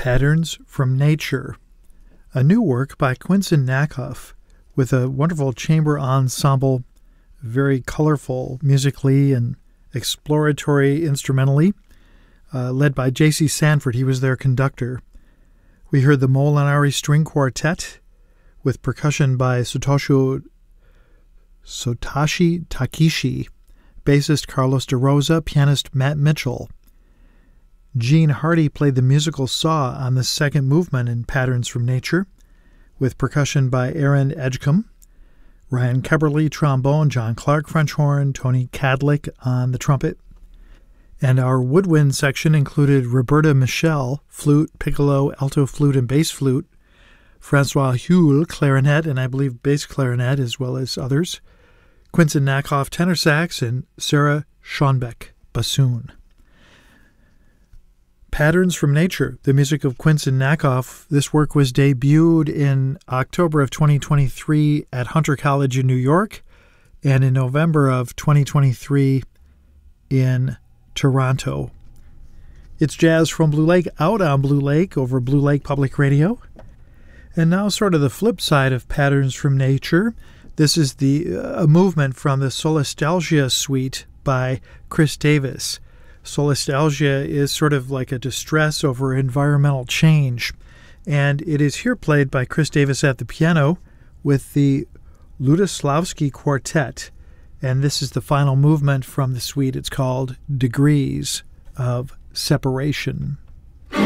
Patterns from Nature, a new work by Quincy Nakoff with a wonderful chamber ensemble, very colorful musically and exploratory instrumentally, led by J.C. Sanford. He was their conductor. We heard the Molinari String Quartet with percussion by Satoshi Takishi, bassist Carlos de Rosa, pianist Matt Mitchell. Gene Hardy played the musical saw on the second movement in Patterns from Nature, with percussion by Aaron Edgecombe, Ryan Keberly, trombone, John Clark, French horn, Tony Kadlick on the trumpet. And our woodwind section included Roberta Michel, flute, piccolo, alto flute, and bass flute, Francois Huel, clarinet, and I believe bass clarinet, as well as others, Quincy Nakoff, tenor sax, and Sarah Schoenbeck, bassoon. Patterns from Nature, the music of Quincy Nakoff. This work was debuted in October of 2023 at Hunter College in New York, and in November of 2023 in Toronto. It's jazz from Blue Lake, out on Blue Lake over Blue Lake Public Radio. And now sort of the flip side of Patterns from Nature. This is a movement from the Solastalgia suite by Chris Davis. Solastalgia is sort of like a distress over environmental change, and it is here played by Chris Davis at the piano with the Ludoslavsky Quartet, and this is the final movement from the suite. It's called Degrees of Separation.